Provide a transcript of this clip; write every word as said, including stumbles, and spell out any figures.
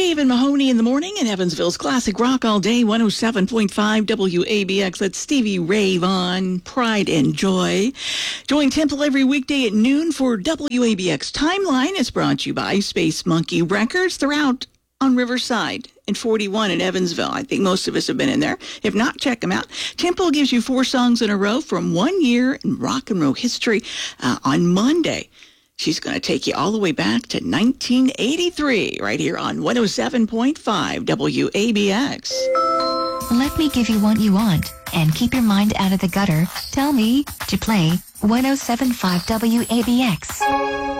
Steve and Mahoney in the morning in Evansville's Classic Rock all day, one oh seven point five W A B X. That's Stevie Ray Vaughan, Pride and Joy. Join Temple every weekday at noon for W A B X Timeline. It's brought to you by Space Monkey Records. They're out on Riverside and forty-one in Evansville. I think most of us have been in there. If not, check them out. Temple gives you four songs in a row from one year in rock and roll history. Uh, on Monday, she's going to take you all the way back to nineteen eighty-three, right here on one oh seven point five W A B X. Let me give you what you want, and keep your mind out of the gutter. Tell me to play one oh seven point five W A B X.